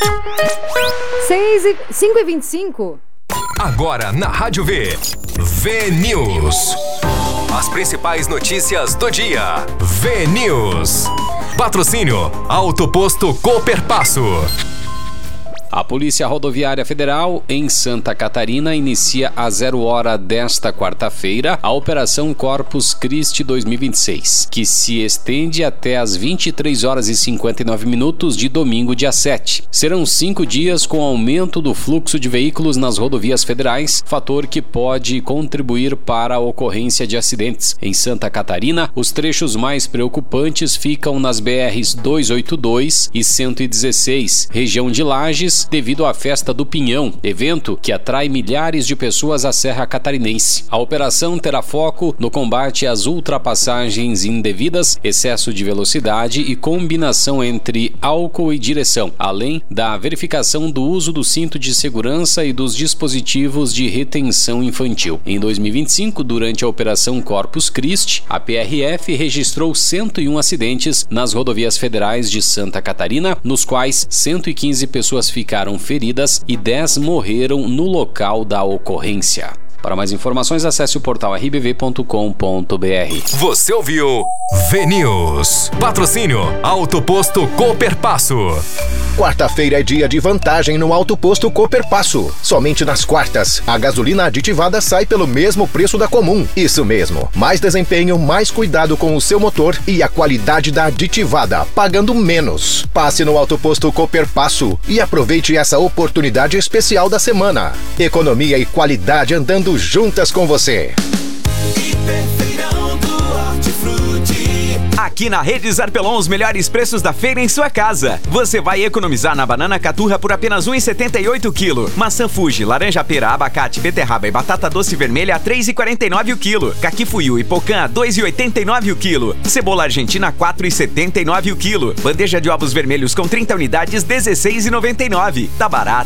5h25. Agora na Rádio V. V-News. As principais notícias do dia. V-News. Patrocínio Auto Posto Cooperpasso. A Polícia Rodoviária Federal, em Santa Catarina, inicia às 0h desta quarta-feira a Operação Corpus Christi 2026, que se estende até às 23h59 de domingo, dia 7. Serão 5 dias com aumento do fluxo de veículos nas rodovias federais, fator que pode contribuir para a ocorrência de acidentes. Em Santa Catarina, os trechos mais preocupantes ficam nas BRs 282 e 116, região de Lages, devido à Festa do Pinhão, evento que atrai milhares de pessoas à Serra Catarinense. A operação terá foco no combate às ultrapassagens indevidas, excesso de velocidade e combinação entre álcool e direção, além da verificação do uso do cinto de segurança e dos dispositivos de retenção infantil. Em 2025, durante a Operação Corpus Christi, a PRF registrou 101 acidentes nas rodovias federais de Santa Catarina, nos quais 115 pessoas ficaram feridas e 10 morreram no local da ocorrência. Para mais informações, acesse o portal rbv.com.br. Você ouviu V-News. Patrocínio Auto Posto Cooperpasso. Quarta-feira é dia de vantagem no Auto Posto Cooperpasso. Somente nas quartas, a gasolina aditivada sai pelo mesmo preço da comum. Isso mesmo, mais desempenho, mais cuidado com o seu motor e a qualidade da aditivada, pagando menos. Passe no Auto Posto Cooperpasso e aproveite essa oportunidade especial da semana. Economia e qualidade andando juntas com você. Aqui na Rede Zarpelon, os melhores preços da feira em sua casa. Você vai economizar na banana caturra por apenas R$ 1,78 o quilo. Maçã Fuji, laranja pera, abacate, beterraba e batata doce vermelha a R$ 3,49 o quilo. Caqui fuiu e pocã a R$ 2,89 o quilo. Cebola argentina a R$ 4,79 o quilo. Bandeja de ovos vermelhos com 30 unidades, R$ 16,99. Tá barato.